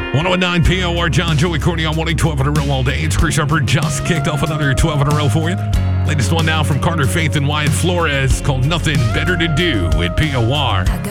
109 POR, John, Joey, Courtney on 112 in a row all day. It's Chris Harper just kicked off another 12 in a row for you. Latest one now from Carter Faith and Wyatt Flores called Nothing Better to Do at POR.